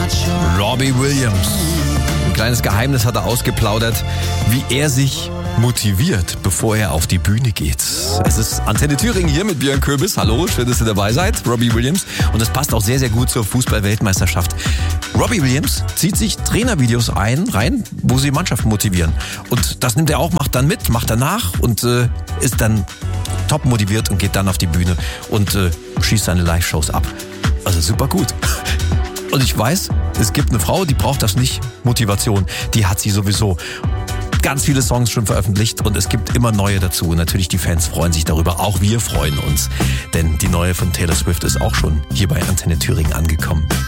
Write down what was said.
Robbie Williams. Ein kleines Geheimnis hat er ausgeplaudert, wie er sich motiviert, bevor er auf die Bühne geht. Es ist Antenne Thüringen hier mit Björn Köbis. Hallo, schön, dass ihr dabei seid. Robbie Williams. Und es passt auch sehr, sehr gut zur Fußball-Weltmeisterschaft. Robbie Williams zieht sich Trainervideos rein, wo sie Mannschaften motivieren. Und das nimmt er auch, macht dann mit, macht danach und ist dann top motiviert und geht dann auf die Bühne und schießt seine Live-Shows ab. Also super gut. Und ich weiß, es gibt eine Frau, die braucht das nicht, Motivation. Die hat sie sowieso. Ganz viele Songs schon veröffentlicht und es gibt immer neue dazu. Und natürlich die Fans freuen sich darüber. Auch wir freuen uns. Denn die neue von Taylor Swift ist auch schon hier bei Antenne Thüringen angekommen.